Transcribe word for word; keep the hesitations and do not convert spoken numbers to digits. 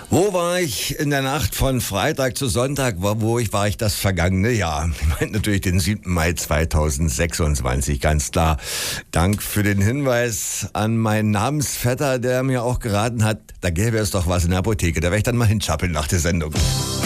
Wo war ich in der Nacht von Freitag zu Sonntag? Wo, wo ich war ich das vergangene Jahr? Ich meine natürlich den siebten Mai zweitausendsechsundzwanzig, ganz klar. Dank für den Hinweis an meinen Namensvetter, der mir auch geraten hat, da gäbe es doch was in der Apotheke. Da werde ich dann mal hinschappeln nach der Sendung.